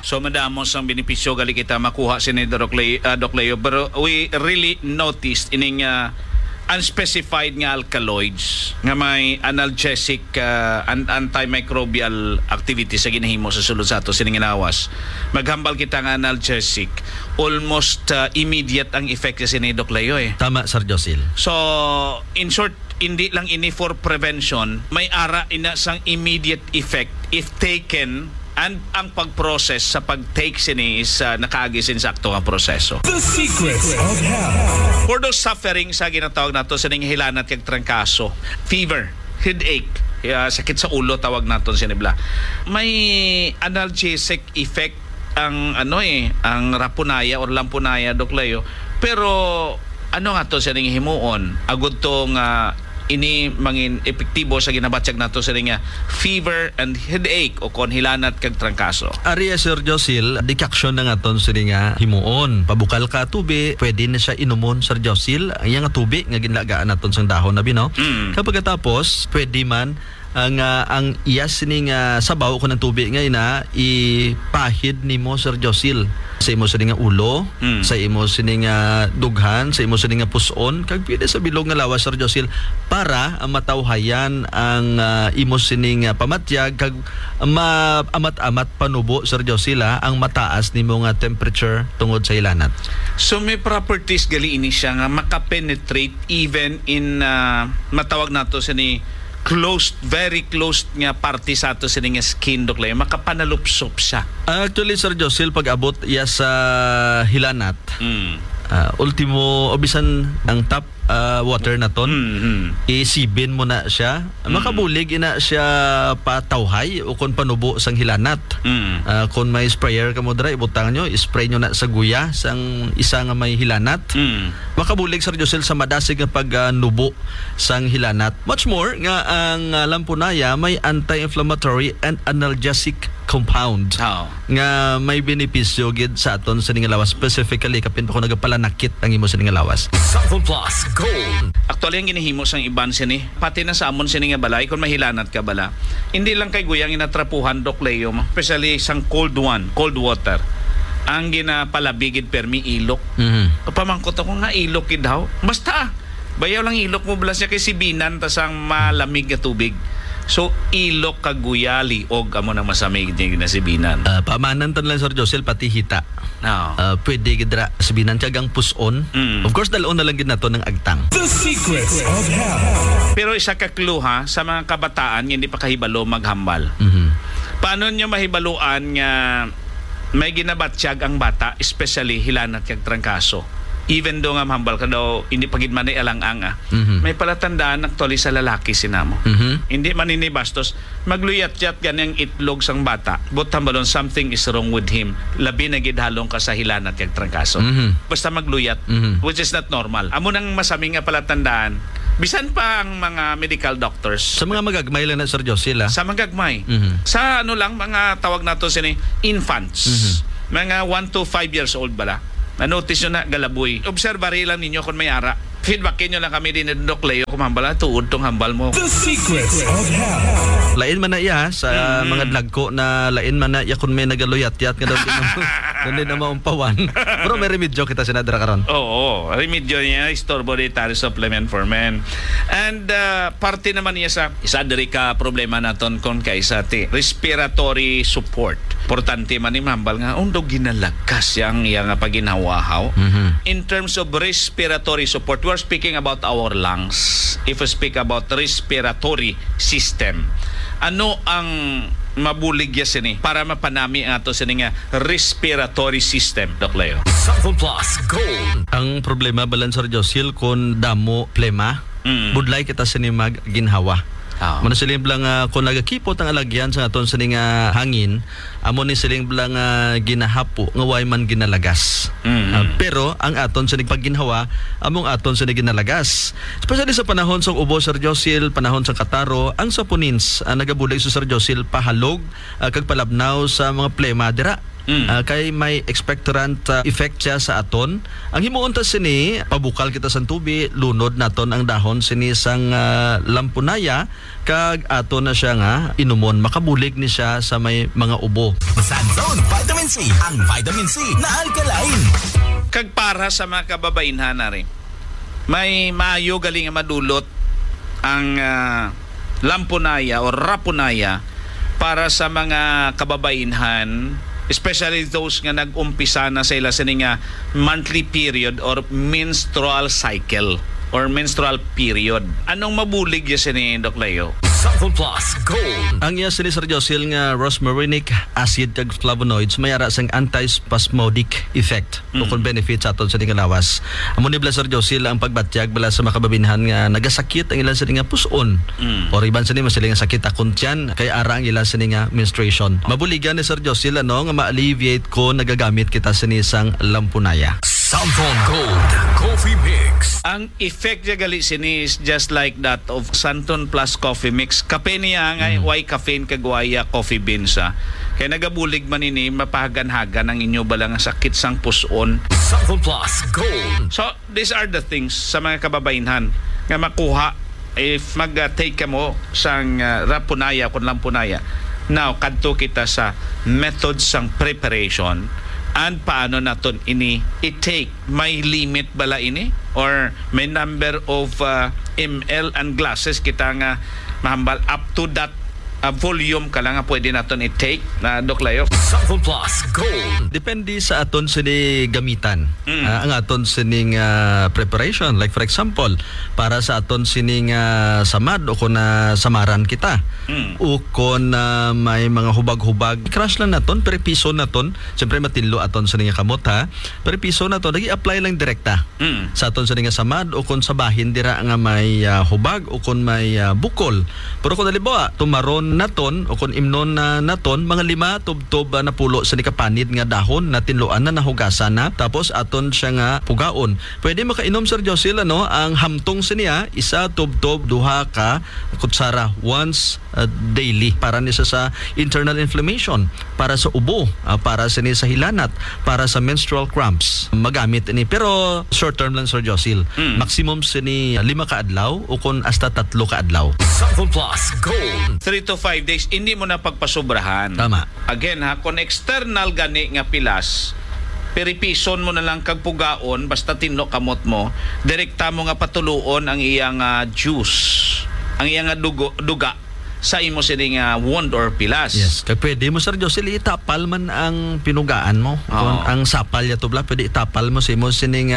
So madamos ang benepisyo gali kita makuha si Doc Leo, pero we really noticed ining unspecified nga alkaloids nga may analgesic and antimicrobial activity sa ginahimo sa sulod sa ato sining ginawas. Maghambal kita nga analgesic, almost immediate ang effect sa ni Doc Leo eh. Tama, Sir Josil. So in short, hindi lang ini for prevention, may ara ina sang immediate effect if taken, and ang pag-process sa pag-take sini is nakaagi sinsakto nga proseso. The Secrets of Health. For those suffering sa ginatawag nato sa ning hilanat kag trangkaso, fever, headache, sakit sa ulo tawag naton sinibla. May analgesic effect ang ang rapunaya or lampunaya, Doc Leo. Pero ano nga to sa ning himuon? Agud tong ini mangin epektibo sa ginabatyag nato sa ning fever and headache o kon hilanat kag trangkaso. Ariya, Sir Josil, decaction na nga ton sa nga himuon. Pabukal ka tubi, pwede na siya inumon, Sir Josil. Ang nga tubi nga ginlagaan naton sang dahon na bino. Kapag tapos, pwede man ang iyas ning sabaw ko ng tubig nga ina ipahid nimo, Sir Josil, sa imo sining ulo, sa imo sining dughan, sa imo sining puson, kag pwede sa bilog nga lawas, Sir Josil, para matawhayan ang imo sining pamatyag kag amat-amat panubo, Sir Josil, ang mataas nimo nga temperature tungod sa ilanat. So may properties gali ini siya nga makapenetrate even in matawag nato sa ni closed, very closed nga parte sa ato sa nga skin, Doc Leo, makapanalupsop siya. Actually, Sir Josil, pag abot iya sa hilanat, ultimo obisan ang tap water na ton, isibin mo na siya, makabulig ina siya patawhay o kon panubo sang hilanat. Kung may sprayer ka mo dra, ibutang nyo, spray nyo na sa guya sang isa nga may hilanat. Makabulig, Sir Josil, sa madasig nga pagnubo sang hilanat. Much more nga ang lampunaya may anti-inflammatory and analgesic compound nga may benepisyo gid sa aton sa ning lawas, specifically kapin pa ko nagapalanakit ang imo sa ning lawas. Sample Plus Gold. Actually, ang ginihimo sang iban sini, pati na sa amon sini nga balay, kung mahilanat ka bala, hindi lang kay guyang inatrapuhan, Doc Leo, especially sang cold water. Ang ginapalabigid permi ilok. Pamangkot ako nga ilok gid daw. Basta, bayaw lang ilok mo bala siya kay sibinan tas ang malamig nga tubig. So, ilok kaguyali og amo nang masamig niya ginasibinan. Pamanan tan lang, Sir Josil, pati hita. No. Pwede gidra sabinan tiyagang puson. Of course, dalon na lang gid nato ng agtang. The Secrets of Health. Pero isa ka clue ha, sa mga kabataan nga hindi pa kahibalo maghambal. Paano nyo mahibaluan nga may ginabatsyag ang bata, especially hilanat kag trangkaso? Even do nga mahambal ka daw, hindi pagid man alang-anga. May palatandaan actually sa lalaki sinamo. Hindi man bastos, magluyat-yat ganyang itlog sang bata, but hambalon something is wrong with him. Labi na gidhalong ka sa hilanat kag trangkaso. Basta magluyat, which is not normal. Amo nang masaming nga palatandaan. Bisan pa ang mga medical doctors. Sa mga magagmay lang na, Sir Josil, Sa magagmay. Sa mga tawag nato sini infants. Mga 1 to 5 years old bala. Na-notice nyo na galaboy. Observary lang ninyo kung may ara. Feedbackin nyo lang kami din ng Doc Leo kung hambal na tuod tong hambal mo. The Secrets of Health. lain man na iya sa mga dlagko na lain man na iya kung may nagaluyat-yat nga daw din na maumpawan. Pero may remedyo kita sinadra karon. Oo, remedyo niya istorbo dietary supplement for men. And parte naman niya sa isa diri ka problema naton kon kaysa respiratory support. Importante man ni mambal nga undo ginalakas yang iya nga paginhawahaw. In terms of respiratory support, we're speaking about our lungs. If we speak about respiratory system, ano ang mabuligya sini para mapanami ang ato sini nga respiratory system, Doc Leo? Sample Plus Gold. Ang problema balan Sir Josil kon damo plema, budlay kita sini mag ginhawa. Mano siling blang kung nagakipot ang alagyan sa aton sining hangin, amo ni siling blang ginahapo nga way man ginalagas. Pero ang aton sining pagginhawa, among aton sining ginalagas. Especially sa panahon sa ubo, Sir Josil, panahon sa kataro, ang saponins nagabulig sa Sir Josil pahalog kag palabnaw sa mga plema dira. Kay may expectorant effect siya sa aton. Ang himuon ta sini, pabukal kita sa tubi, lunod naton ang dahon sini sang lampunaya, kag ato na siya nga inumon, makabulig ni siya sa may mga ubo. Sanzone Vitamin C, ang vitamin C na alkaline. Kag para sa mga kababainhan na rin, may maayo galing nga madulot ang lampunaya o rapunaya para sa mga kababainhan, especially those nga nag-umpisa na sa ila sini nga monthly period or menstrual cycle or menstrual period. Anong mabulig ya sini, Doc Leo? Sample Plus Gold. Ang iya sini Sir Josil nga rosmarinic acid kag flavonoids mayara sang antispasmodic effect o kung benefit sa aton sa nga lawas. Amo ni Sir Josil ang pagbatyag bala sa makababinhan nga nagasakit ang ilang sini nga puson or iban sini masili nga sakit akon tiyan kay ara ang ilang sini nga menstruation. Mabuligan ni Sir Josil nga ma-alleviate ko nagagamit kita sini sang lampunaya. Sample Gold Coffee Mix. Ang effect niya gali sini is just like that of Santon Plus Coffee Mix. Kape niya nga why caffeine kagwaya coffee beans kaya nagabulig man ini mapahagan-hagan ang inyo balang sakit sang puson. Sample Plus Gold. So these are the things sa mga kababainhan nga makuha if mag-take ka mo sang rapunaya kung lampunaya. Now kadto kita sa methods sang preparation and paano naton ini i-take. May limit bala ini or may number of ml and glasses kita nga mahambal up to that volume ka lang nga pwede naton i-take na Doc Leo. Sample Plus Gold. Depende sa aton sini gamitan. Ang aton sining preparation, like for example para sa aton sining samad o kung samaran kita o kung may mga hubag-hubag crush lang naton per piso naton, siyempre matinlo aton sining kamot per piso naton lagi apply lang direkta sa aton sining samad o kung sa bahin dira nga may hubag o kung may bukol. Pero kung halimbawa tumaron naton o kung imnon na naton mga 5 tubtob na pulo sa nikapanid nga dahon na tinluan na nahugasan na tapos aton siya nga pugaon. Pwede makainom Sir Josil ang hamtong siniya isa tubtob 2 ka kutsara once daily para ni sa internal inflammation, para sa ubo, para sa sa hilanat, para sa menstrual cramps. Magamit ini pero short term lang Sir Josil. Maximum sini 5 ka adlaw o kung hasta 3 ka adlaw. Sample Plus Gold. 3 to 5 days hindi mo na pagpasubrahan. Tama. Again kung external gani nga pilas, peripison mo na lang kag pugaon basta tinlo kamot mo, direkta mo nga patuluon ang iyang juice, ang iyang duga sa imo sining wound or pilas. Yes. Kaya pwede mo Sir Josil itapal man ang pinugaan mo. Kung ang sapal yato bla pwede itapal mo sa imo sining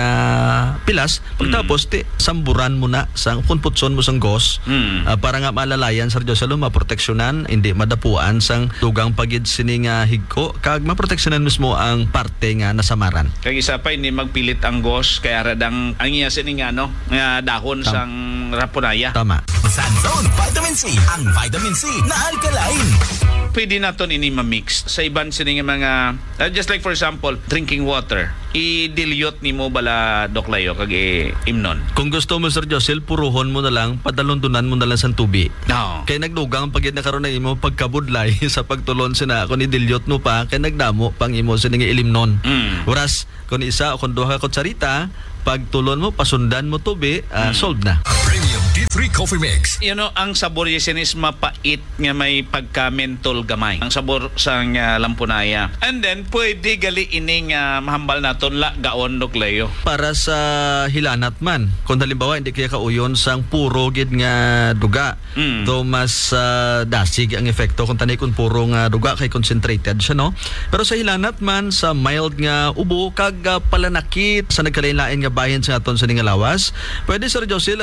pilas. Pagtapos samburan mo na sa kung putson mo sang gos para nga malalayan Sir Josil maproteksyonan hindi madapuan sang dugang pagid sining higko kag maproteksyonan mismo ang parte nga nasamaran. Kag isa pa hindi magpilit ang gos kaya radang ang iya sining nga dahon sang rapunaya. Tama. Sanzone Vitamin C, ang vitamin C na alkaline. Pwede naton ini ma-mix sa iban sining mga just like for example drinking water, i-dilute nimo bala Doc Leo kag imnon. Kung gusto mo Sir Josil puruhon mo na lang padalondunan mo na lang sa tubi. No. Kay nagdugang pagid na karon na imo pagkabudlay sa pagtulon sina kun i-dilute mo pa kay nagdamo pang imo sining ilimnon. Whereas kun isa o kun 2 ka kutsarita pagtulon mo pasundan mo tubi solved na. Premium D3 Coffee Mix. Ang sabor yasin is mapait nga may pagka-mentol gamay. Ang sabor sang lampunaya. And then pwede gali ining mahambal naton la gaon Doc Leo. Para sa hilanat man kung halimbawa hindi kaya kauyon sang puro gid nga duga do mas dasig ang epekto kung tanay kun puro nga duga kay concentrated siya pero sa hilanat man sa mild nga ubo kag palanakit sa nagkalain-lain nga bahin sa aton sa nga lawas pwede Sir Josil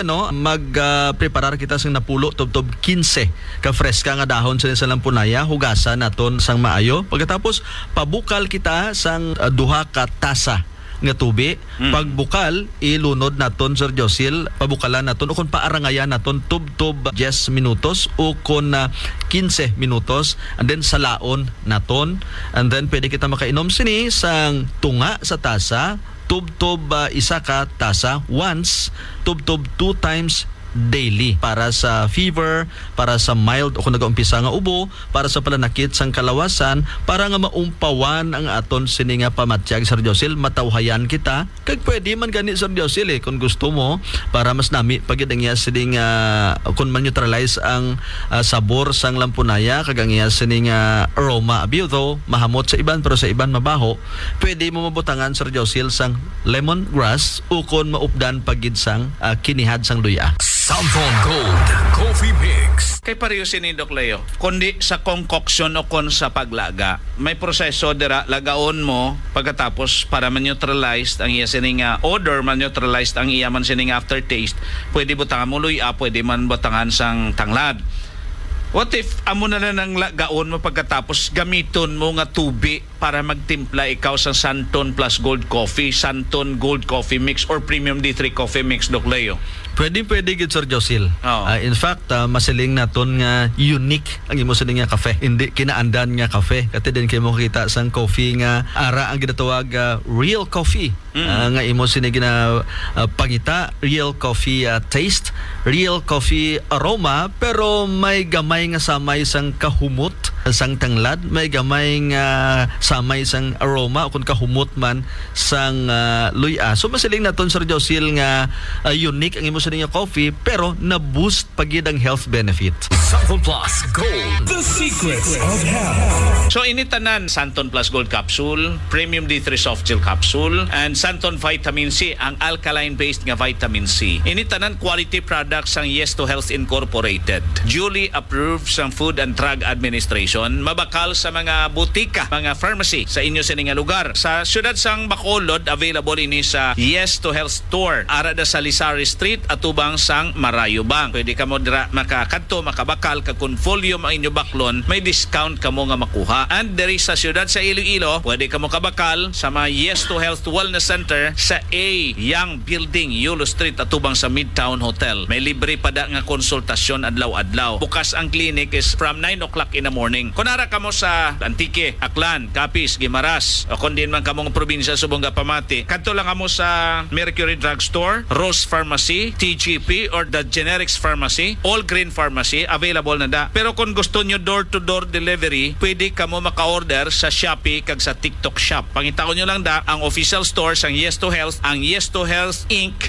preparar kita sang napulo tubtob 15 ka freska nga dahon sa lampunaya hugasan naton sang maayo pagkatapos pabukal kita sang 2 ka tasa nga tubi. Pagbukal ilunod naton Sir Josil pabukalan naton o kung paarangayan naton tubtob 10 minutos o kung 15 minutos and then salaon naton and then pwede kita makainom sini sang tunga sa tasa tubtob 1 ka tasa once tubtob 2 times daily para sa fever, para sa mild o kung nag-umpisa nga ubo, para sa pananakit sang kalawasan, para nga maumpawan ang aton sini nga pamatyag, Sir Josil, matawhayan kita kag pwede man gani, Sir Josil, kung gusto mo para mas nami pagid ang iya sini nga kung man-neutralize ang sabor sang lampunaya kag ang iya sini nga aroma abiyuto mahamot sa iban pero sa iban mabaho, pwede mo mabutangan, Sir Josil, sang lemongrass ukon maupdan pagid sang kinihad sang luya. Samphon Gold Coffee Mix. Kay pareho si ni Doc Leo, kundi sa concoction o kon sa paglaga, may proseso dira lagaon mo pagkatapos para man-neutralize ang iya sining odor, man-neutralize ang iya man sining aftertaste. Pwede butangan mo luya, pwede man butangan sang tanglad. What if amo na ng lagaon mo pagkatapos gamiton mo nga tubi para magtimpla ikaw sa Santon Plus Gold Coffee, Santon Gold Coffee Mix or Premium D3 Coffee Mix, Doc Leo? Pwede gid, Sir Josil. Oo. In fact, masiling naton nga unique ang imo sining nga kafe. Hindi kinaandan nga kafe. Kati din kay mo kita sang coffee nga ara ang ginatawag real coffee. Nga imo sining gina pangita, real coffee taste, real coffee aroma, pero may gamay nga samay sang kahumot sang tanglad, may gamay nga samay sang aroma o kung kahumot man sang luya. So masiling naton, Sir Josil, nga unique ang imo sa nga coffee pero na-boost pagid ang health benefit. Samphon Plus Gold. The secrets of health. So initanan Santon Plus Gold Capsule, Premium D3 Soft Gel Capsule, and Santon Vitamin C, ang alkaline-based nga vitamin C. Initanan quality products ang Yes to Health Incorporated. Duly approved sa Food and Drug Administration, mabakal sa mga butika, mga pharmacy sa inyo sa nga lugar. Sa siyudad sang Bacolod, available ini sa Yes to Health Store, ara da sa Lisari Street, atubang sang Marayubang. Pwede ka mo dira makakadto, makabakal, kung volume ang inyo baklon, may discount ka mo nga makuha. And there is sa siyudad sa Iloilo, pwede ka mo kabakal sa mga Yes to Health Wellness Center sa A Young Building, Yulo Street, atubang sa Midtown Hotel. May libre pa da nga konsultasyon adlaw-adlaw. Bukas ang clinic is from 9 o'clock in the morning. Kunara ka mo sa Antique, Aklan, Capiz, Guimaras, o kung din man ka mong probinsya subong Pamati, kadto lang ka mo sa Mercury Drugstore, Rose Pharmacy, TGP, or the Generics Pharmacy, All Green Pharmacy, available na da. Pero kung gusto nyo door-to-door delivery, pwede ka mo maka-order sa Shopee kag sa TikTok Shop. Pangitaon nyo lang da ang official store sang Yes to Health, ang Yes to Health Inc.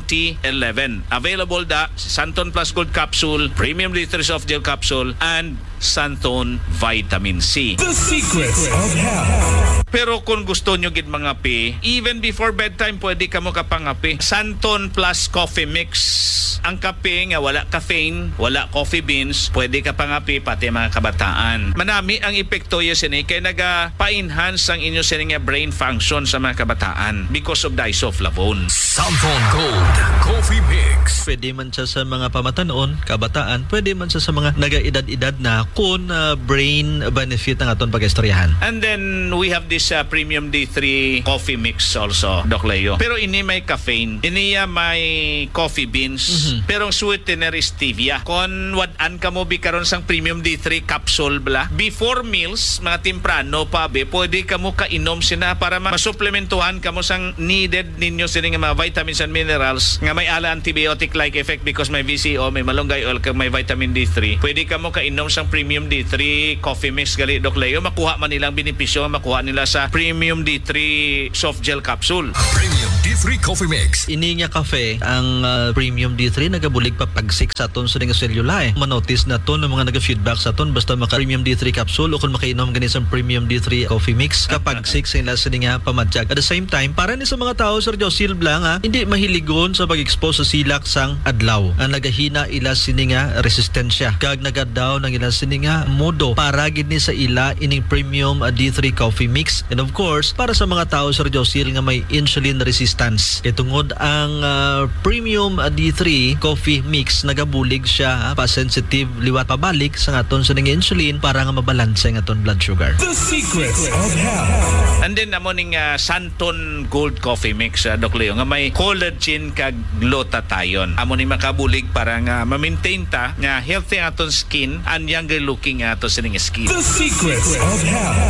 2011. Available da sa Santon Plus Gold Capsule, Premium D3 Soft Gel Capsule, and Santon Vitamin C. The secrets of health. Pero kung gusto nyo gid mga pi, even before bedtime, pwede ka mo kapangapi. Santon Plus Coffee Mix. Ang kape nga wala caffeine, wala coffee beans, pwede ka pangapi pati mga kabataan. Manami ang epekto ya sini kay naga-pa-enhance ang inyo sini nga brain function sa mga kabataan because of the isoflavone. Samphon Gold Coffee Mix. Pwede man siya sa mga pamatanon, kabataan, pwede man siya sa mga nagaedad-edad na kun brain benefit ang aton pag-istoryahan. And then we have this Premium D3 Coffee Mix also, Doc Leo. Pero ini may caffeine, iniya may coffee beans, pero ang sweetener is stevia. Kung wadan ka mo bikaron sang Premium D3 capsule bla, before meals, mga timprano pa be, pwede ka mo kainom sina para masuplementuhan ka mo sang needed ninyo sini nga mga vitamins and minerals nga may ala antibiotic-like effect because may VCO, may malunggay oil, kag may vitamin D3. Pwede ka mo kainom sang Premium D3 Coffee Mix gali, Doc Leo. Makuha man nilang benepisyo, makuha nila sa Premium D3 Soft Gel Capsule. Premium D3 Coffee Mix. Ini nga kafe, ang Premium D3 nagabulig pa pagsik sa aton sa nga selula. Manotice na to ng mga naga-feedback sa aton basta maka Premium D3 capsule o kung makainom ganis ang Premium D3 Coffee Mix kapag sik sila sa nga pamadyag. At the same time, para ni sa mga tao, Sir Josil Blang, hindi mahiligon sa pag-expose sa silak sang adlaw. Ang nagahina ila sini nga resistensya. Kag nagadaw ng ila sini nga modo para gid ni sa ila ining Premium D3 Coffee Mix. And of course, para sa mga tao, Sir Josil, nga may insulin resistance. Kaya tungod ang Premium D3 Coffee Mix, nagabulig siya pa-sensitive liwat pabalik sa aton sa nga insulin para nga mabalanse ang aton blood sugar. The secrets of health. And then amo ning Santon Gold Coffee Mix, Doc Leo, nga may collagen kag glutathione. Amo ni makabulig para nga ma-maintain ta nga healthy ang aton skin and younger looking aton sa skin. The secrets of health.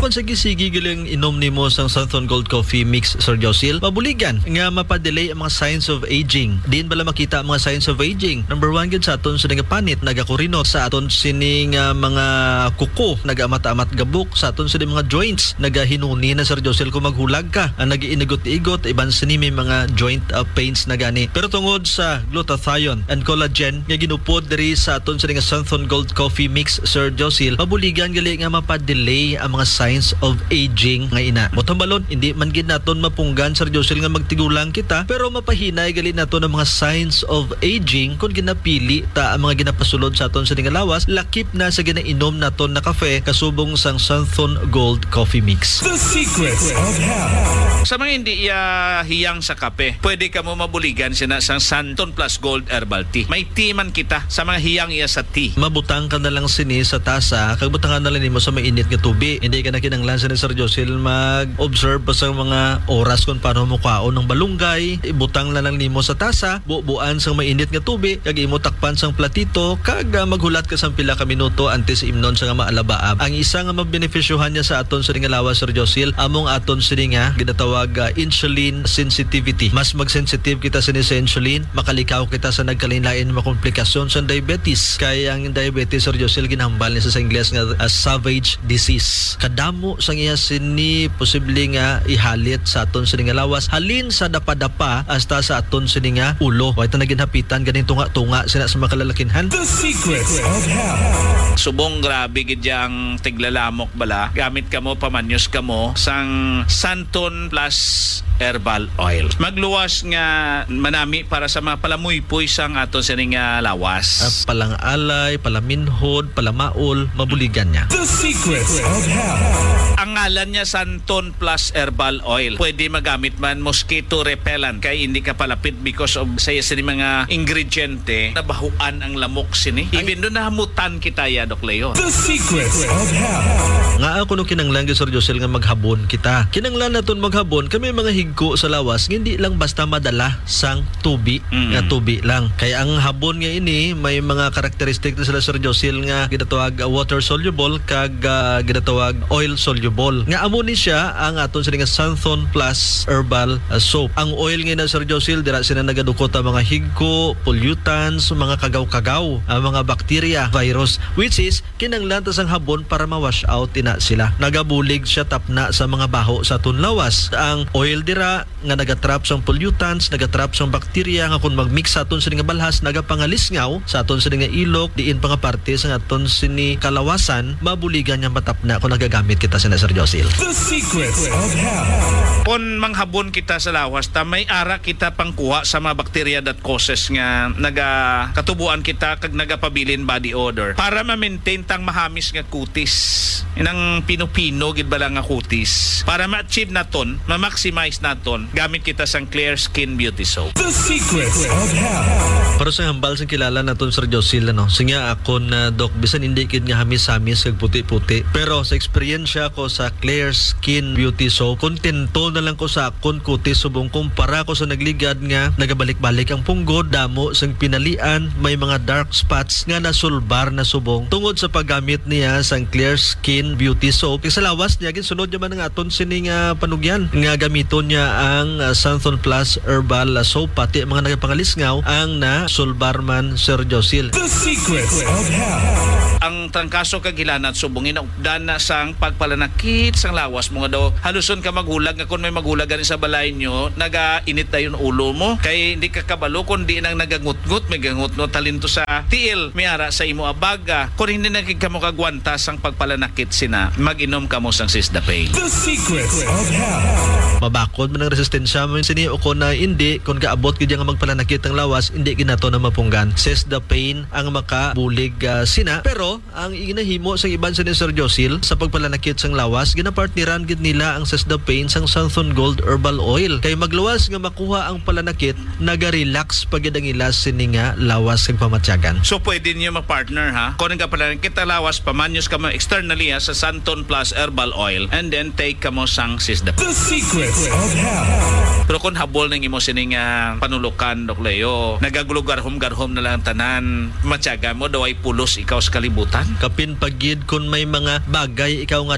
Human sa gisigi giling inom nimo sang Santon Gold Coffee Mix, Sir Josil, mabuligan nga mapadelay ang mga signs of aging. Diin bala makita ang mga signs of aging. Number 1 gid sa aton sining panit nagakurinot, sa aton sining mga kuko nagamata-amat gabok, sa aton sining mga joints nagahinuni na, Sir Josil, kung maghulag ka, nagiinigot-igot, iban sini may mga joint pains na gani. Pero tungod sa glutathione and collagen nga ginupod diri sa aton sining Santon Gold Coffee Mix, Sir Josil, mabuligan gali nga mapadelay ang mga signs of aging nga ina. Motambalon, hindi man gid naton mapunggan, Sir Josil, nga magtigulang kita, pero mapahinay gali naton ang mga signs of aging kung ginapili ta ang mga ginapasulod sa aton sining lawas, lakip na sa ginainom naton na kafe kasubong sang Santon Gold Coffee Mix. The secrets of health. Sa mga hindi hiyang sa kape, pwede ka mo mabuligan sina sang Santon Plus Gold Herbal Tea. May tea man kita sa mga hiyang iya sa tea. Mabutang ka na lang sini sa tasa, kag butangan na lang nimo sa mainit nga tubig. Hindi ka na kinanglan sa Sir Josil mag-observe pa sa mga oras kung paano mo kaon ng balunggay. Ibutang na lang nimo sa tasa, bubuan sang mainit nga tubig, kag imo takpan sang platito, kag maghulat ka sang pila ka minuto antes imnon sa nga maalabaab. Ang isa nga mabenefisyuhan niya sa aton sa nga lawas, Sir Josil, among aton sa nga ginatawag insulin sensitivity. Mas mag-sensitive kita sa insulin, makalikaw kita sa nagkalain-lain mga komplikasyon sa diabetes. Kaya ang diabetes, Sir Josil, ginahambal niya sa Ingles nga savage disease. Kadamo sang iya sini posible nga ihalit sa aton sa nga lawas, halin sa dapa-dapa hasta sa aton sa nga ulo. Wa ita naginhapitan ganing tunga-tunga sina sa makalalakinhan. The secrets of health. Subong grabe gid yang tiglalamok bala. Gamit ka mo, pamanyos ka mo sang Santon Plus Herbal Oil. Magluwas nga manami para sa mga palamuypoy sang aton sa nga lawas. Palang alay, palaminhod, palamaol, mabuligan niya. The secrets of health. Ang ngalan niya Santon Plus Herbal Oil. Pwede magamit man mosquito repellent kay hindi ka palapit because of saya sini mga ingrediente nabahuan ang lamok sini. Even doon nahamutan kita ya, Dok Leo. The secrets of health. Nga ako nung kinanglan, Sir Josel, nga maghabon kita. Kinanglan naton maghabon, kami mga higko sa lawas, hindi lang basta madala sang tubi, nga tubi lang. Kaya ang habon nga ini, may mga karakteristik na sila, Sir Josel, nga ginatawag water soluble, kag ginatawag oil soluble. Nga amo ni siya ang aton sa nga Santon Plus Herbal Soap. Ang oil nga na, Sir Josel, dira sila nagadukot ang mga higko, pollutants, mga kagaw-kagaw, ang mga bacteria, virus, which is kinanglan tas ang habon para ma-wash out ina sila. Nagabulig siya tapna sa mga baho sa aton lawas. Ang oil dira nga nagatrap sang pollutants, nagatrap sang bacteria nga kung magmix sa aton sini nga balhas nagapangalisngaw sa aton sini nga ilok, diin pa nga parte sa aton sini kalawasan, mabuligan niya matapna kung nagagamit kita sa Sir Josil. The secrets of health. Kung manghabon kita sa lawas, ta may ara kita pangkuha sa mga bacteria that causes nga nagakatubuan kita kag nagapabilin body odor para ma-maintain tang mahamis nga kutis. Inang pino-pino gid bala nga kutis. Para ma-achieve naton, ma-maximize naton, gamit kita sang Clear Skin Beauty Soap. The secrets of health. Para sa hambal sa kilala naton, Sir Josil, ano, sinya ako na Doc, bisan hindi kid nga hamis-hamis kag puti-puti. Pero sa eksperyensya ko sa Clear Skin Beauty Soap, kontento na lang ko sa akon kutis subong kumpara ko sa nagligad nga nagabalik-balik ang punggod, damo sang pinalian, may mga dark spots nga nasulbar na subong tungod sa paggamit niya sang Clear Skin Beauty Soap. Sa lawas niya ginsunod naman nga aton sining panugyan nga gamiton niya ang Santon Plus Herbal Soap, pati mga nagapangalisngaw ang na sulbarman, Sir Josil. The secrets of health. Ang trangkaso kag hilanat subong inaugdan na sang pagpalanakit sang lawas mo nga daw haluson ka maghulag nga kung may maghulagan sa balay nyo nagainit na yung ulo mo kay hindi ka kabalo kung di nang nagangut-ngut may gangut-ngut talento sa tiil may ara sa imo abaga kung hindi nakig ka mo kagwanta sang pagpalanakit sina mag-inom ka mo sang Sisdapane. The secrets of health. Mabakod man ang resistensya mo sini o kung na hindi kung gaabot gid nga magpalanakit ang lawas hindi ginato na mapunggan. Sisdapane ang makabulig sina, pero ang inahimo sa iban sa ni Sir Josil sa pagpalanakit sang lawas ginapartneran gid nila ang Sisdapane sang Santon Gold Herbal Oil kay magluwas nga makuha ang palanakit naga-relax pagid ang ilas sini nga lawas kag pamatyagan. So pwede niyo mag-partner ha. Kung nga pala kita lawas pamanyos ka mo externally sa Santon Plus Herbal Oil and then take ka mo sang Sisdapane. The secrets of health. Pero kung habol nang imo sining panulukan, Dok Leo, nagagulugarhom-garhom na lang tanan, matyaga mo daw ay pulos ikaw sa kalibutan. Kapin pagid kung may mga bagay ikaw nga dapat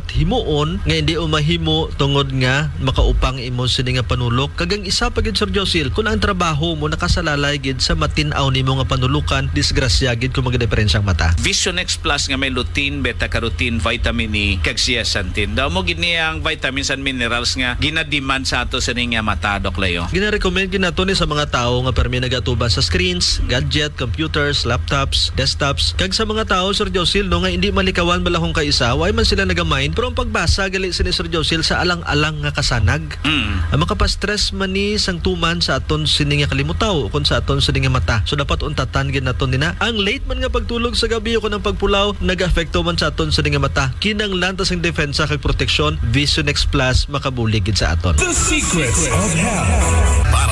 himuon nga hindi umahimo tungod nga makaupang imo sini nga panulok. Kagang isa pa gid Sir Josil, kung ang trabaho mo nakasalalay gid sa matin-aw nimo nga panulukan, disgrasya gid kung magdiferensyang mata. Vision X Plus nga may lutein, beta-carotene, vitamin E, kag zeaxanthin. Daw mo gid niya ang vitamins and minerals nga ginademand sa ato sa nga mata, Dok Leo. Gina-recommend ginato ni sa mga tao nga permi nagatuban sa screens, gadget, computers, laptops, desktops. Kag sa mga tao Sir Josil no nga hindi malikawan balahong kaisa, way man sila nagamind, pero ang pagbasa gali sini Sir Josil sa alang-alang nga kasanag. Ang makapastress man ni sang tuman sa aton sini nga kalimutaw kung sa aton sini nga mata. So dapat untatan gid naton nina. Ang late man nga pagtulog sa gabi o ng pagpulaw nag-afekto man sa aton sini nga mata. Kinanglan ta sang depensa kag proteksyon, Vision X Plus makabulig gid sa aton. The secrets of health.